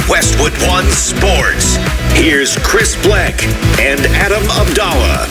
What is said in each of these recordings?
Westwood One Sports. Here's Chris Bleck and Adam Abdallah.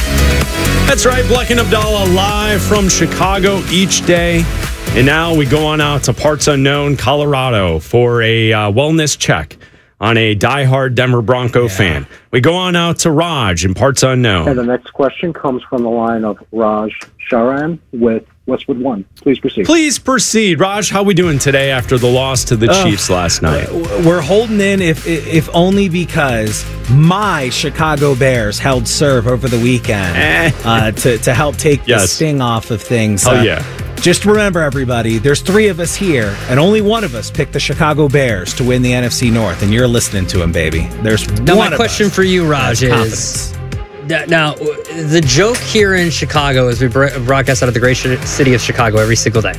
That's right, Bleck and Abdallah live from Chicago each day. And now we go on out to parts unknown, Colorado, for a wellness check on a diehard Denver Bronco fan. We go on out to Raj in parts unknown. And the next question comes from the line of Raj Sharan with Westwood One. Please proceed. Please proceed. Raj, how we doing today after the loss to the Chiefs last night? We're holding in, if only because my Chicago Bears held serve over the weekend to help take the sting off of things. Oh, yeah. Just remember, everybody, there's three of us here, and only one of us picked the Chicago Bears to win the NFC North, and you're listening to him, baby. There's now, one my question for you, Raj, is... Now, the joke here in Chicago is we broadcast out of the great city of Chicago every single day.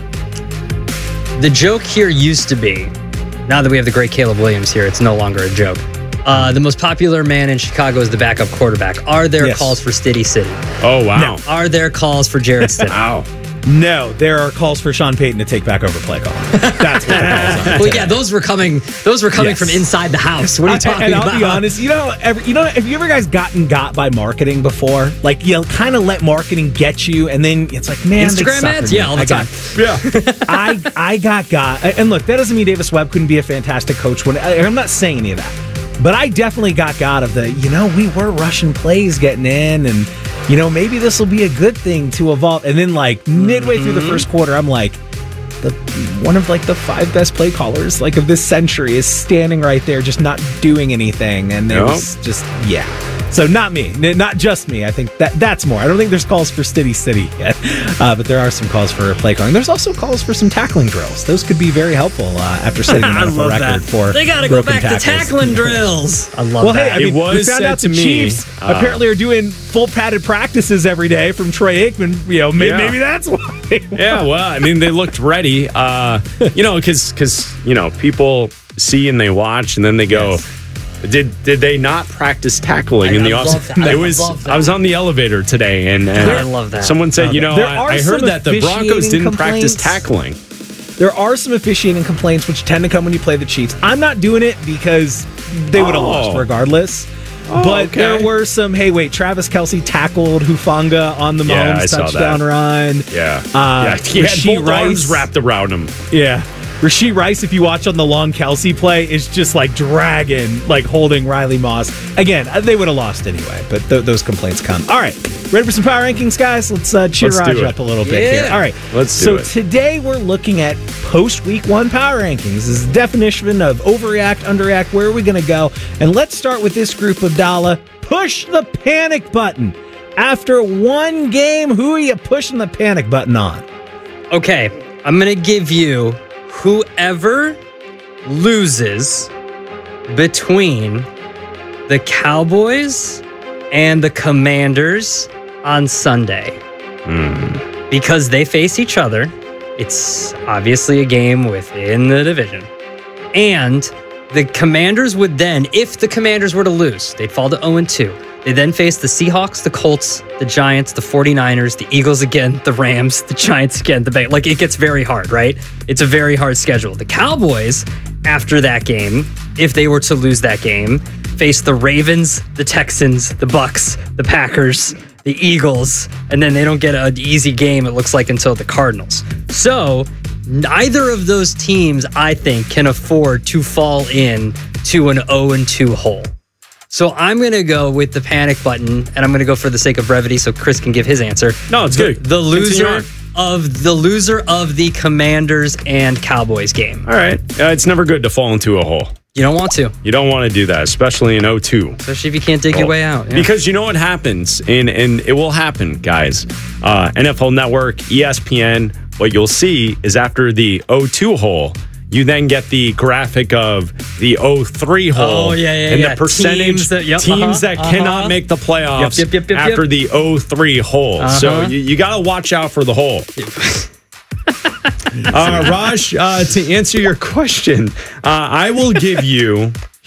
The joke here used to be, now that we have the great Caleb Williams here, it's no longer a joke. The most popular man in Chicago is the backup quarterback. Are there calls for Stiddy City? Oh, wow. No. Are there calls for Jarrett Stidham? Wow. No, there are calls for Sean Payton to take back over play calling. That's what the calls are. Well, yeah, those were coming from inside the house. What are you talking about? And I'll be honest, have you ever guys gotten got by marketing before? Like, you kind of let marketing get you, and then it's like, man, Instagram ads? Yeah, all the time. Yeah. I got. And look, that doesn't mean Davis Webb couldn't be a fantastic coach. I'm not saying any of that. But I definitely got of the, we were rushing plays getting in, and, maybe this will be a good thing to evolve. And then, midway through the first quarter, I'm like, one of the five best play callers of this century is standing right there just not doing anything. And it was just, So not me, not just me. I think that's more. I don't think there's calls for Stiddy City yet, but there are some calls for play calling. There's also calls for some tackling drills. Those could be very helpful after setting them up a record for They got to go back to tackling drills. I love that. Hey, we found out the Chiefs apparently are doing full padded practices every day from Troy Aikman. Maybe that's why. Yeah, well, they looked ready. Because people see and they watch and then they go. Did they not practice tackling in the offseason? I was on the elevator today, and I love that. Someone said, I heard that the Broncos didn't practice tackling. There are some officiating complaints which tend to come when you play the Chiefs. I'm not doing it because they would have lost regardless. But there were some, Travis Kelce tackled Hufanga on the Mahomes touchdown run. He had both arms wrapped around him. Yeah. Rashee Rice, if you watch on the long Kelce play, is just dragging, holding Riley Moss. Again, they would have lost anyway, but those complaints come. All right, ready for some power rankings, guys? Let's cheer Raj up a little bit here. All right, let's do it. So today we're looking at post-week one power rankings. This is the definition of overreact, underreact. Where are we going to go? And let's start with this group of Dalla. Push the panic button. After one game, who are you pushing the panic button on? Okay, I'm going to give you whoever loses between the Cowboys and the Commanders on Sunday. Because they face each other. It's obviously a game within the division. And the Commanders would then, if the Commanders were to lose, they'd fall to 0-2. They then face the Seahawks, the Colts, the Giants, the 49ers, the Eagles again, the Rams, the Giants again, the Bengals. It gets very hard, right? It's a very hard schedule. The Cowboys, after that game, if they were to lose that game, face the Ravens, the Texans, the Bucks, the Packers, the Eagles, and then they don't get an easy game, it looks like, until the Cardinals. So neither of those teams, I think, can afford to fall in to an 0-2 hole. So I'm going to go with the panic button, and I'm going to go for the sake of brevity so Chris can give his answer. No, it's good. The loser of the Commanders and Cowboys game. All right. It's never good to fall into a hole. You don't want to. You don't want to do that, especially in 0-2. Especially if you can't dig your way out. Yeah. Because you know what happens, and it will happen, guys. NFL Network, ESPN, what you'll see is after the 0-2 hole, you then get the graphic of the 0-3 hole and the percentage teams that cannot make the playoffs after the 0-3 hole. So you got to watch out for the hole. Raj, to answer your question, I will give you